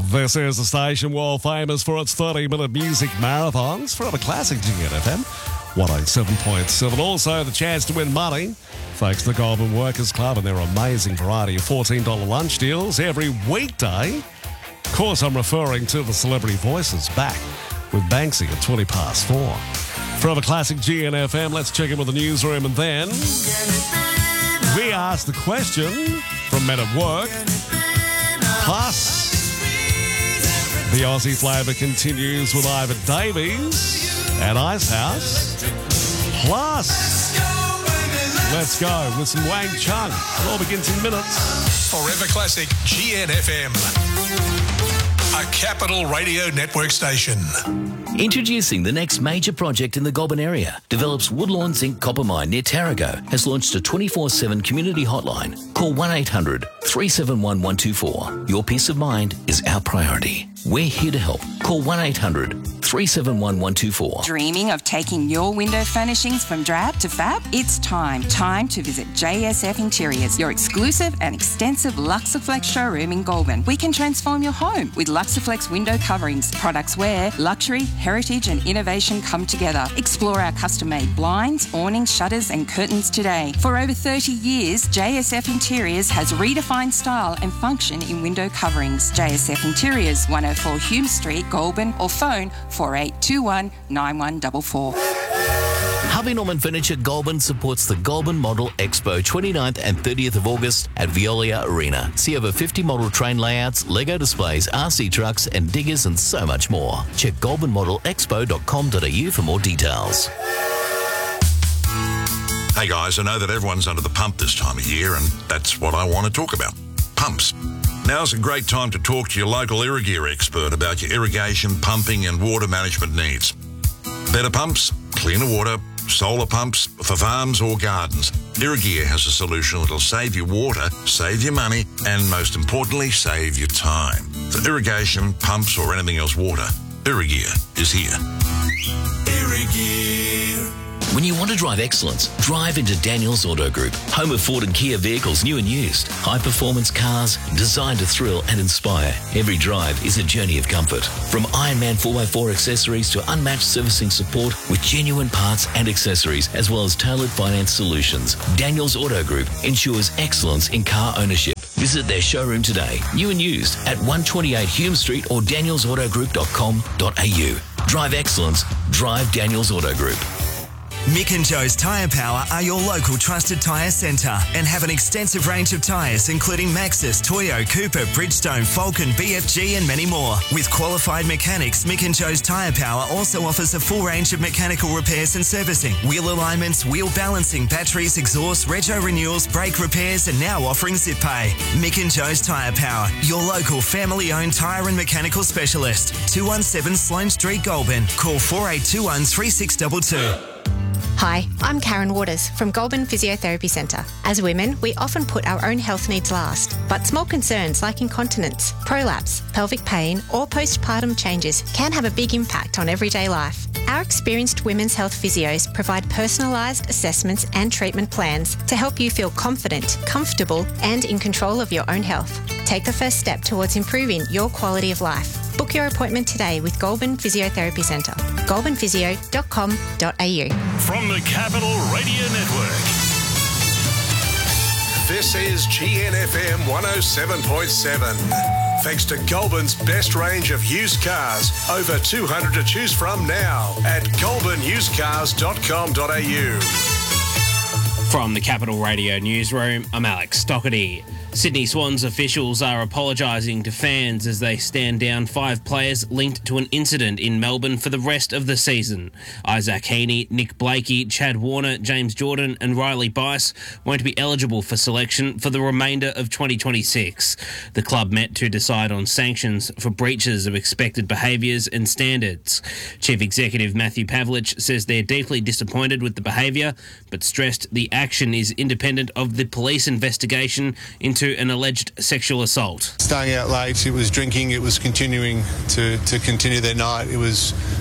This is the station world famous for its 30-minute music marathons. Forever Classic GNFM 107.7. Also, the chance to win money thanks to the Goulburn Workers Club and their amazing variety of $14 lunch deals every weekday. Of course, I'm referring to the Celebrity Voices back with Banksy at 20 past 4. Forever Classic GNFM, let's check in with the newsroom, and then we ask the question from Men at Work. Plus, the Aussie flavour continues with Ivan Davies at Icehouse. Plus, let's go with some Wang Chung. It all begins in minutes. Forever Classic GNFM, a Capital Radio Network station. Introducing the next major project in the Goulburn area. Develops Woodlawn Zinc Copper Mine near Tarago has launched a 24/7 community hotline. Call 1-800 371 124. Your peace of mind is our priority. We're here to help. Call 1-800 371 124. Dreaming of taking your window furnishings from drab to fab? It's time. Time to visit JSF Interiors, your exclusive and extensive Luxaflex showroom in Goulburn. We can transform your home with Luxaflex window coverings. Products where luxury, heritage and innovation come together. Explore our custom-made blinds, awnings, shutters and curtains today. For over 30 years, JSF Interiors has redefined style and function in window coverings. JSF Interiors, 104 Hume Street, Goulburn, or phone 4821 9144. Harvey Norman Furniture Goulburn supports the Goulburn Model Expo 29th and 30th of August at Veolia Arena. See over 50 model train layouts, Lego displays, RC trucks and diggers and so much more. Check goulburnmodelexpo.com.au for more details. Hey guys, I know that everyone's under the pump this time of year, and that's what I want to talk about. Pumps. Now's a great time to talk to your local Irrigear expert about your irrigation, pumping and water management needs. Better pumps, cleaner water, solar pumps for farms or gardens. Irrigear has a solution that'll save you water, save you money, and most importantly, save you time. For irrigation, pumps or anything else water, Irrigear is here. Irrigear. When you want to drive excellence, drive into Daniels Auto Group, home of Ford and Kia vehicles new and used. High-performance cars designed to thrill and inspire. Every drive is a journey of comfort. From Ironman 4x4 accessories to unmatched servicing support with genuine parts and accessories, as well as tailored finance solutions. Daniels Auto Group ensures excellence in car ownership. Visit their showroom today, new and used, at 128 Hume Street or danielsautogroup.com.au. Drive excellence, drive Daniels Auto Group. Mick and Joe's Tyre Power are your local trusted tyre centre and have an extensive range of tyres including Maxxis, Toyo, Cooper, Bridgestone, Falcon, BFG and many more. With qualified mechanics, Mick and Joe's Tyre Power also offers a full range of mechanical repairs and servicing, wheel alignments, wheel balancing, batteries, exhaust, rego renewals, brake repairs and now offering zip pay. Mick and Joe's Tyre Power, your local family-owned tyre and mechanical specialist. 217 Sloane Street, Goulburn. Call 4821 3622. Hi, I'm Karen Waters from Goulburn Physiotherapy Centre. As women, we often put our own health needs last, but small concerns like incontinence, prolapse, pelvic pain or postpartum changes can have a big impact on everyday life. Our experienced women's health physios provide personalised assessments and treatment plans to help you feel confident, comfortable and in control of your own health. Take the first step towards improving your quality of life. Book your appointment today with Goulburn Physiotherapy Centre. goulburnphysio.com.au. From the Capital Radio Network. This is GNFM 107.7. Thanks to Goulburn's best range of used cars. Over 200 to choose from now at goulburnusedcars.com.au. From the Capital Radio Newsroom, I'm Alex Stockerty. Sydney Swans officials are apologising to fans as they stand down 5 players linked to an incident in Melbourne for the rest of the season. Isaac Heaney, Nick Blakey, Chad Warner, James Jordan and Riley Bice won't be eligible for selection for the remainder of 2026. The club met to decide on sanctions for breaches of expected behaviours and standards. Chief Executive Matthew Pavlich says they're deeply disappointed with the behaviour, but stressed the action is independent of the police investigation into an alleged sexual assault. Staying out late, it was drinking, it was continuing to continue their night. It was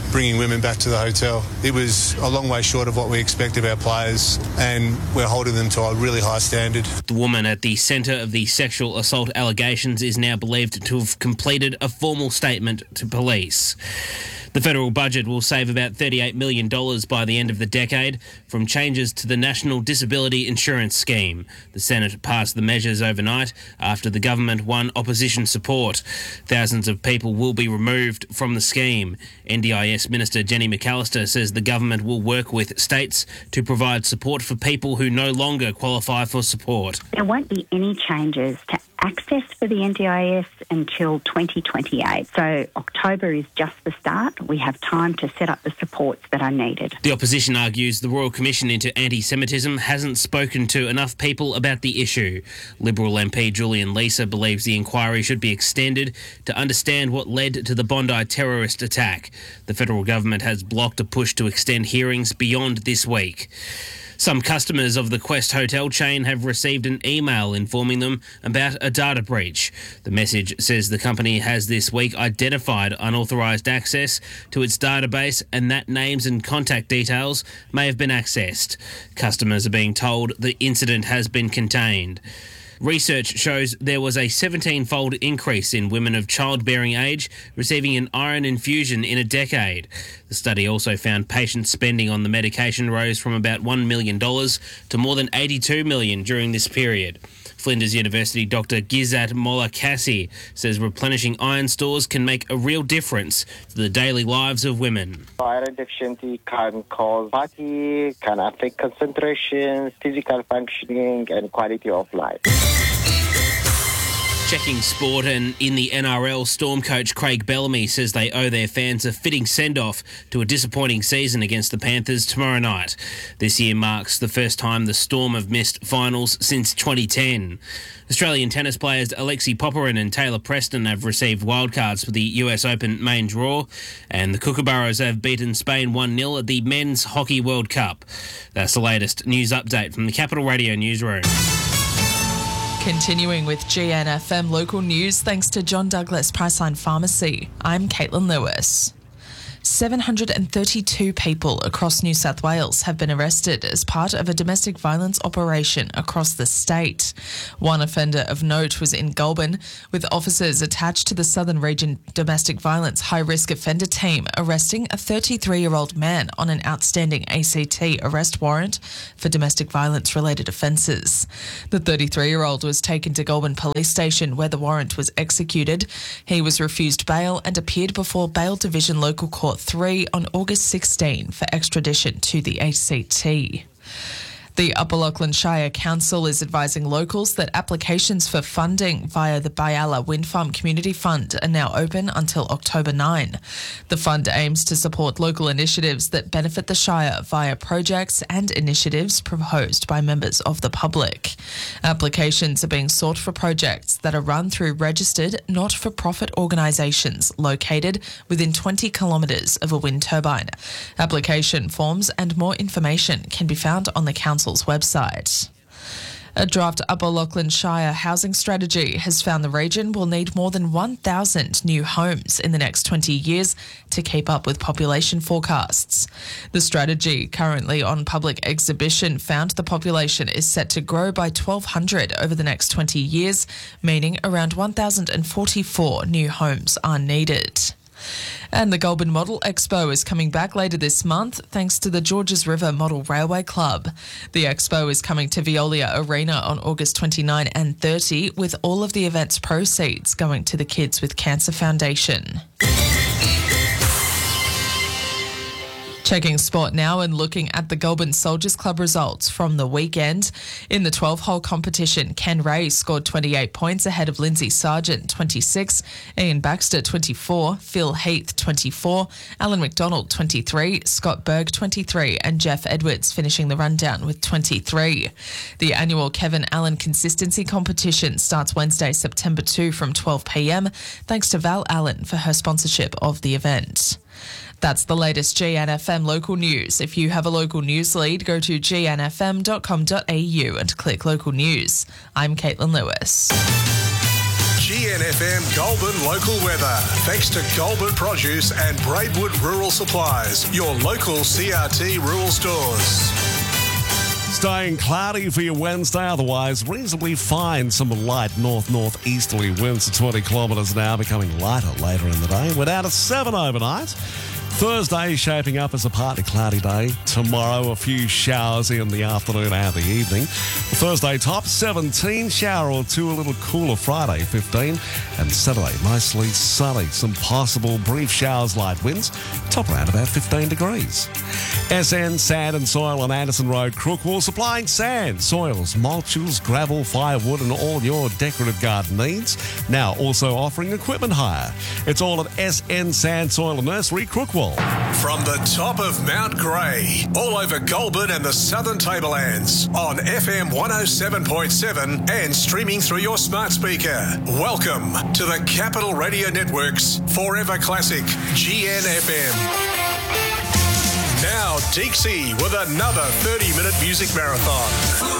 bringing women back to the hotel. It was a long way short of what we expect of our players, and we're holding them to a really high standard. The woman at the centre of the sexual assault allegations is now believed to have completed a formal statement to police. The federal budget will save about $38 million by the end of the decade from changes to the National Disability Insurance Scheme. The Senate passed the measures overnight after the government won opposition support. Thousands of people will be removed from the scheme. NDIS Minister Jenny McAllister says the government will work with states to provide support for people who no longer qualify for support. There won't be any changes to access for the NDIS until 2028. So October is just the start. We have time to set up the supports that are needed. The opposition argues the Royal Commission into Anti-Semitism hasn't spoken to enough people about the issue. Liberal MP Julian Leeser believes the inquiry should be extended to understand what led to the Bondi terrorist attack. The federal government has blocked a push to extend hearings beyond this week. Some customers of the Quest hotel chain have received an email informing them about a data breach. The message says the company has this week identified unauthorised access to its database and that names and contact details may have been accessed. Customers are being told the incident has been contained. Research shows there was a 17-fold increase in women of childbearing age receiving an iron infusion in a decade. The study also found patient spending on the medication rose from about $1 million to more than $82 million during this period. Flinders University Dr. Gizat Molakassi says replenishing iron stores can make a real difference to the daily lives of women. Iron deficiency can cause fatigue, can affect concentration, physical functioning and quality of life. Checking sport, and in the NRL, Storm coach Craig Bellamy says they owe their fans a fitting send-off to a disappointing season against the Panthers tomorrow night. This year marks the first time the Storm have missed finals since 2010. Australian tennis players Alexei Popyrin and Taylor Preston have received wildcards for the US Open main draw, and the Kookaburras have beaten Spain 1-0 at the Men's Hockey World Cup. That's the latest news update from the Capital Radio newsroom. Continuing with GNFM local news, thanks to John Douglas Priceline Pharmacy. I'm Caitlin Lewis. 732 people across New South Wales have been arrested as part of a domestic violence operation across the state. One offender of note was in Goulburn, with officers attached to the Southern Region Domestic Violence High Risk Offender Team arresting a 33-year-old man on an outstanding ACT arrest warrant for domestic violence-related offences. The 33-year-old was taken to Goulburn Police Station where the warrant was executed. He was refused bail and appeared before Bail Division Local Court 3 on August 16 for extradition to the ACT. The Upper Lachlan Shire Council is advising locals that applications for funding via the Byalla Wind Farm Community Fund are now open until October 9. The fund aims to support local initiatives that benefit the Shire via projects and initiatives proposed by members of the public. Applications are being sought for projects that are run through registered not-for-profit organisations located within 20 kilometres of a wind turbine. Application forms and more information can be found on the Council's website. A draft Upper Lachlan Shire housing strategy has found the region will need more than 1,000 new homes in the next 20 years to keep up with population forecasts. The strategy, currently on public exhibition, found the population is set to grow by 1,200 over the next 20 years, meaning around 1,044 new homes are needed. And the Goulburn Model Expo is coming back later this month thanks to the Georges River Model Railway Club. The expo is coming to Veolia Arena on August 29 and 30, with all of the event's proceeds going to the Kids with Cancer Foundation. Checking sport now and looking at the Goulburn Soldiers Club results from the weekend. In the 12-hole competition, Ken Ray scored 28 points ahead of Lindsay Sargent, 26, Ian Baxter, 24, Phil Heath, 24, Alan McDonald, 23, Scott Berg, 23, and Jeff Edwards finishing the rundown with 23. The annual Kevin Allen Consistency Competition starts Wednesday, September 2 from 12 p.m, thanks to Val Allen for her sponsorship of the event. That's the latest GNFM local news. If you have a local news lead, go to gnfm.com.au and click local news. I'm Caitlin Lewis. GNFM Goulburn local weather. Thanks to Goulburn Produce and Braidwood Rural Supplies, your local CRT rural stores. Staying cloudy for your Wednesday, otherwise reasonably fine. Some light north-northeasterly winds at 20 kilometres an hour, becoming lighter later in the day. We're down to 7 overnight. Thursday shaping up as a partly cloudy day. Tomorrow, a few showers in the afternoon and the evening. Thursday top, 17. Shower or two, a little cooler Friday, 15. And Saturday, mostly sunny. Some possible brief showers, light winds. Top around about 15 degrees. SN Sand and Soil on Anderson Road, Crookwell, supplying sand, soils, mulches, gravel, firewood and all your decorative garden needs. Now also offering equipment hire. It's all at SN Sand, Soil and Nursery, Crookwell. From the top of Mount Grey, all over Goulburn and the Southern Tablelands, on FM 107.7 and streaming through your smart speaker. Welcome to the Capital Radio Network's Forever Classic, GNFM. Now, Deeksy with another 30-minute music marathon.